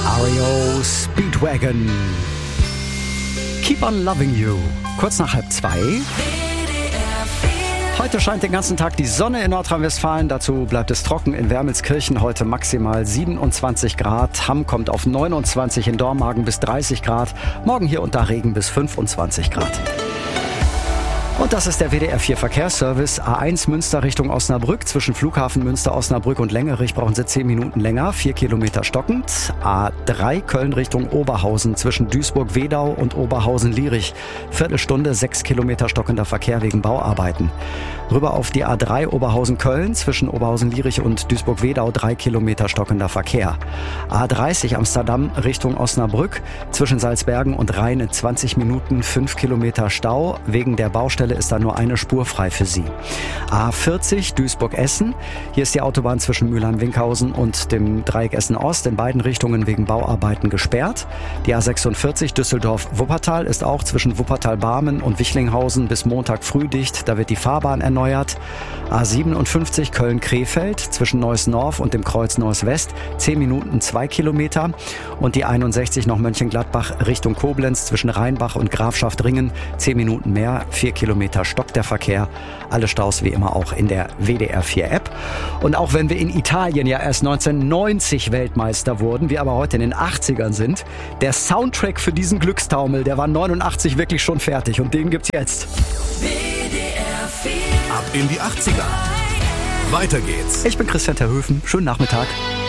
REO Speedwagon. Keep on loving you. Kurz nach 1:30. Heute scheint den ganzen Tag die Sonne in Nordrhein-Westfalen. Dazu bleibt es trocken in Wermelskirchen. Heute maximal 27 Grad. Hamm kommt auf 29, in Dormagen bis 30 Grad. Morgen hier und da Regen bis 25 Grad. Und das ist der WDR 4 Verkehrsservice. A1 Münster Richtung Osnabrück. Zwischen Flughafen Münster, Osnabrück und Längerich brauchen Sie 10 Minuten länger. 4 Kilometer stockend. A3 Köln Richtung Oberhausen. Zwischen Duisburg-Wedau und Oberhausen-Lierich. Viertelstunde, 6 Kilometer stockender Verkehr wegen Bauarbeiten. Rüber auf die A3 Oberhausen-Köln. Zwischen Oberhausen-Lierich und Duisburg-Wedau 3 Kilometer stockender Verkehr. A30 Amsterdam Richtung Osnabrück. Zwischen Salzbergen und Rhein in 20 Minuten 5 Kilometer Stau. Wegen der Baustelle ist da nur eine Spur frei für Sie. A40 Duisburg-Essen. Hier ist die Autobahn zwischen Mülheim-Winkhausen und dem Dreieck Essen-Ost in beiden Richtungen wegen Bauarbeiten gesperrt. Die A46 Düsseldorf-Wuppertal ist auch zwischen Wuppertal-Barmen und Wichlinghausen bis Montag früh dicht. Da wird die Fahrbahn erneuert. A57 Köln-Krefeld zwischen Neuss-Norf und dem Kreuz Neuss-West. 10 Minuten 2 Kilometer. Und die 61 noch Mönchengladbach Richtung Koblenz zwischen Rheinbach und Grafschaft-Ringen. 10 Minuten mehr, 4 Kilometer stockt der Verkehr. Alle Staus wie immer auch in der WDR 4 App. Und auch wenn wir in Italien ja erst 1990 Weltmeister wurden, wir aber heute in den 80ern sind, der Soundtrack für diesen Glückstaumel, der war 89 wirklich schon fertig und den gibt's jetzt. WDR 4. Ab in die 80er. Weiter geht's. Ich bin Christian Terhöfen. Schönen Nachmittag.